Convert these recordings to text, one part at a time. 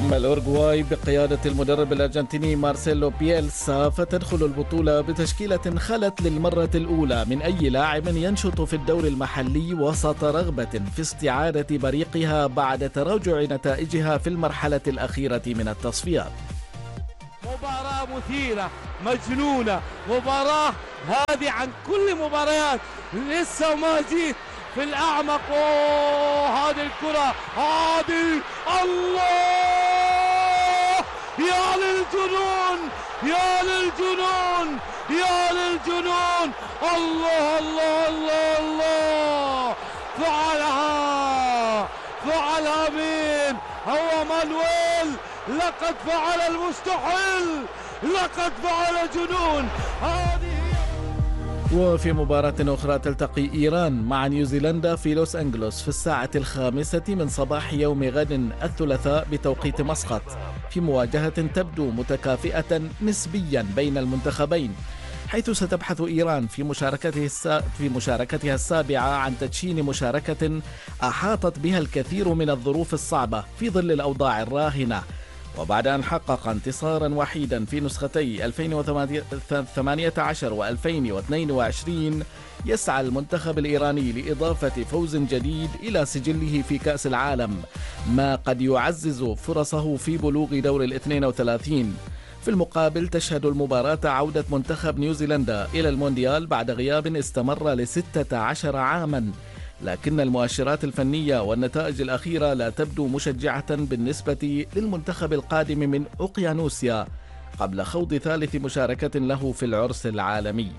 أما الأورجواي بقيادة المدرب الأرجنتيني مارسيلو بييلسا فتدخل البطولة بتشكيلة خلت للمرة الأولى من أي لاعب ينشط في الدوري المحلي وسط رغبة في استعادة بريقها بعد تراجع نتائجها في المرحلة الأخيرة من التصفيات. مباراة مثيرة مجنونة، مباراة هذه عن كل مباريات، لسه ما جيت في الأعمق. هذه الكرة، هذه الله، يا للجنون يا للجنون يا للجنون، الله الله الله الله، فعلها مين؟ هو مانويل، لقد فعل المستحيل، لقد فعل جنون. وفي مباراة أخرى تلتقي إيران مع نيوزيلندا في لوس أنجلوس في 5:00 من صباح يوم غد الثلاثاء بتوقيت مسقط، في مواجهة تبدو متكافئة نسبيا بين المنتخبين، حيث ستبحث إيران في مشاركتها السابعة عن تدشين مشاركة أحاطت بها الكثير من الظروف الصعبة في ظل الأوضاع الراهنة. وبعد أن حقق انتصارا وحيدا في نسختي 2018 و2022 يسعى المنتخب الإيراني لإضافة فوز جديد إلى سجله في كأس العالم، ما قد يعزز فرصه في بلوغ دور 32. في المقابل تشهد المباراة عودة منتخب نيوزيلندا إلى المونديال بعد غياب استمر ل16 عاما، لكن المؤشرات الفنية والنتائج الأخيرة لا تبدو مشجعة بالنسبة للمنتخب القادم من أوقيانوسيا قبل خوض ثالث مشاركة له في العرس العالمي.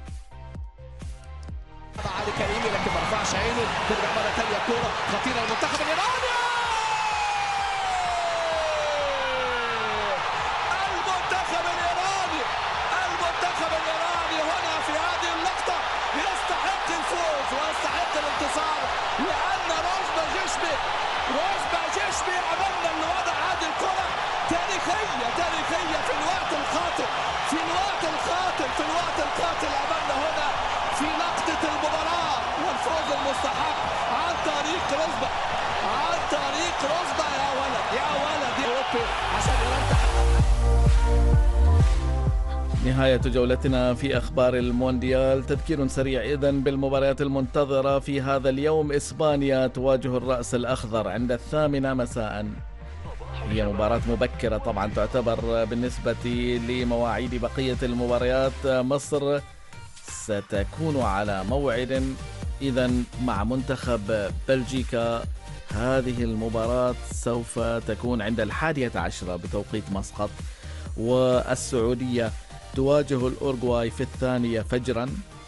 علي كريمي لكن ما رفعش عينه، ترجع مرة ثانية كورة خطيرة المنتخب الإيراني. المنتخب الإيراني هنا في هذه اللقطة يستحق الفوز ويستحق الانتصار، لأن رزبة جشمي عملنا اللي وضع هذه الكرة تاريخية في الوقت القاتل عملنا هنا في لقطة المباراة والفوز المستحق عن طريق رزبة يا ولد أوروبي عشان إيران. نهاية جولتنا في أخبار المونديال. تذكير سريع إذن بالمباريات المنتظرة في هذا اليوم. إسبانيا تواجه الرأس الأخضر عند 8 مساء. هي مباراة مبكرة طبعا تعتبر بالنسبة لمواعيد بقية المباريات. مصر ستكون على موعد إذن مع منتخب بلجيكا. هذه المباراة سوف تكون عند 11 بتوقيت مسقط. والسعودية تواجه الأورجواي في 2 فجرا،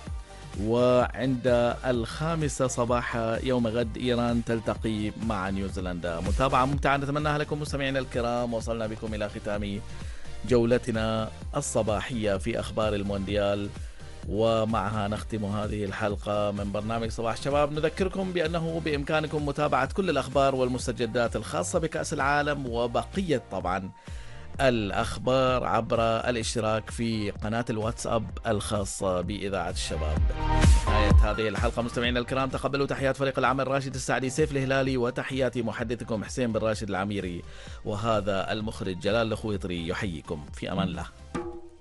وعند 5 صباحا يوم غد إيران تلتقي مع نيوزيلندا. متابعة ممتعة نتمناها لكم مستمعينا الكرام. وصلنا بكم إلى ختام جولتنا الصباحية في أخبار المونديال، ومعها نختم هذه الحلقة من برنامج صباح الشباب. نذكركم بأنه بإمكانكم متابعة كل الأخبار والمستجدات الخاصة بكأس العالم وبقية طبعا الأخبار عبر الاشتراك في قناة الواتساب الخاصة بإذاعة الشباب. نهاية هذه الحلقة مستمعينا الكرام، تقبلوا تحيات فريق العمل راشد السعدي سيف الهلالي، وتحياتي محدثكم حسين بن راشد العميري، وهذا المخرج جلال الخويطري يحييكم في أمان الله.